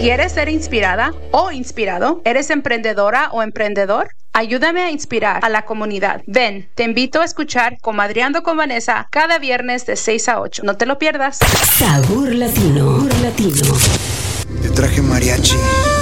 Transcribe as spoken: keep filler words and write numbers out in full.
¿Quieres ser inspirada o inspirado? ¿Eres emprendedora o emprendedor? Ayúdame a inspirar a la comunidad. Ven, te invito a escuchar Comadreando con Vanessa cada viernes de seis a ocho. No te lo pierdas. Sabor Latino. Sabor Latino. Te traje mariachi.